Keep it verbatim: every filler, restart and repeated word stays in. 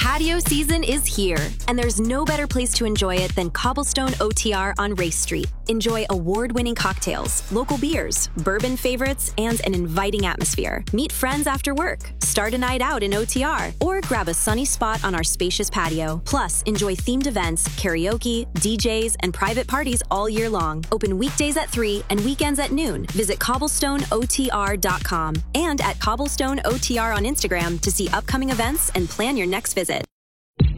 Patio season is here, and there's no better place to enjoy it than Cobblestone O T R on Race Street. Enjoy award-winning cocktails, local beers, bourbon favorites, and an inviting atmosphere. Meet friends after work, start a night out in O T R, or grab a sunny spot on our spacious patio. Plus, enjoy themed events, karaoke, D Js, and private parties all year long. Open weekdays at three and weekends at noon. Visit cobblestone O T R dot com and at Cobblestone O T R on Instagram to see upcoming events and plan your next visit.